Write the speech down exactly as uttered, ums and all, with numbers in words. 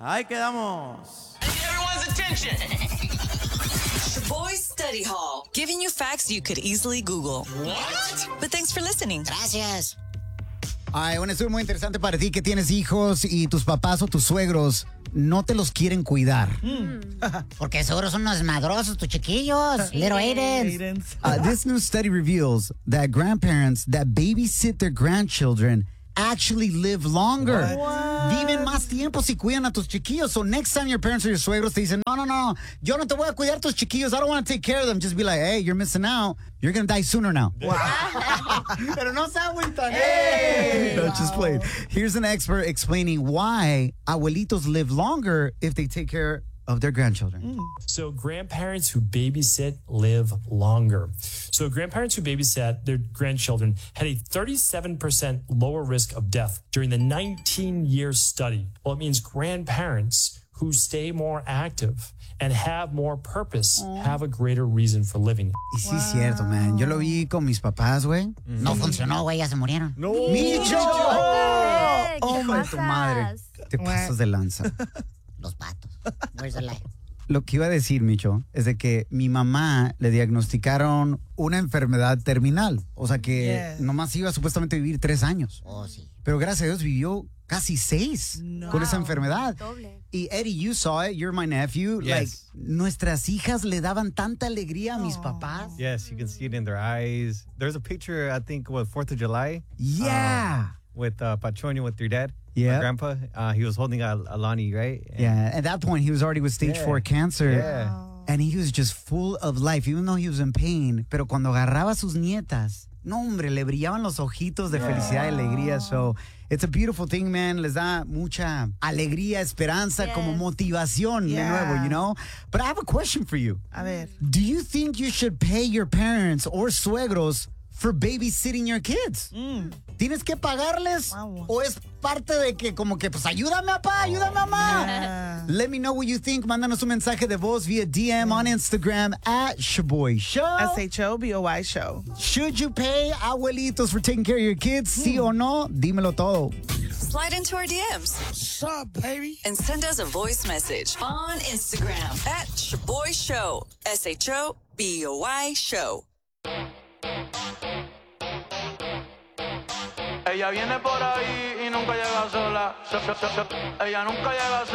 Ahí quedamos. Everyone's attention. Shaboy Study Hall, giving you facts you could easily Google. What? But thanks for listening. Gracias. Ay, un estudio muy interesante para ti que tienes hijos y tus papás o tus suegros no te los quieren cuidar. Porque seguro son unos madrosos tus chiquillos. Little Aidens. Uh, this new study reveals that grandparents that babysit their grandchildren actually live longer. Viven más tiempo si cuidan a tus chiquillos. So next time your parents or your suegros te dicen, no, no, no, yo no te voy a cuidar tus chiquillos. I don't want to take care of them. Just be like, hey, you're missing out. You're going to die sooner now. Pero no se agüitan. Hey! No, just playing. Here's an expert explaining why abuelitos live longer if they take care of their grandchildren. So grandparents who babysit live longer. So grandparents who babysat their grandchildren had a thirty-seven percent lower risk of death during the nineteen-year study. Well, it means grandparents who stay more active and have more purpose have a greater reason for living. Y sí, es cierto, man. Yo lo vi con mis papás, güey. No funcionó, güey, ya se murieron. No. ¡Micho! Oh, my tu madre. Te pasas de lanza. Los patos. Where's the light? Lo que iba a decir, Micho, es de que mi mamá le diagnosticaron una enfermedad terminal. O sea que Yes. nomás iba supuestamente a vivir tres años. Oh, sí. Pero gracias a Dios vivió casi seis No. con esa enfermedad. Doble. Y Eddie, you saw it, you're my nephew. Yes. Like, nuestras hijas le daban tanta alegría a mis Aw. papás. Yes, you can see it in their eyes. There's a picture, I think, what, fourth of July? Yeah. With uh, Pachoño, with your dad. Yeah. My grandpa. Uh, he was holding a Alani, right? And- Yeah, at that point, he was already with stage Yeah. four cancer. Yeah. And he was just full of life, even though he was in pain. Pero cuando agarraba a sus nietas, no, hombre, le brillaban los ojitos de felicidad y alegría. So, it's a beautiful thing, man. Les da mucha alegría, esperanza, Yes. como motivación de Yeah. nuevo, you know? But I have a question for you. A ver. Do you think you should pay your parents or suegros for babysitting your kids? ¿Tienes que pagarles? Wow. ¿O es parte de que como que, pues, ayúdame, papá, ayúdame, mamá? Yeah. Let me know what you think. Mándanos un mensaje de voz via D M on Instagram at Shaboy Show. S H O B O Y show. Should you pay abuelitos for taking care of your kids? ¿Sí o no? Dímelo todo. Slide into our D Ms. What's up, baby? And send us a voice message on Instagram at Shaboy Show. S H O B O Y Show. Ella viene por ahí y nunca llega sola. Ella nunca llega sola.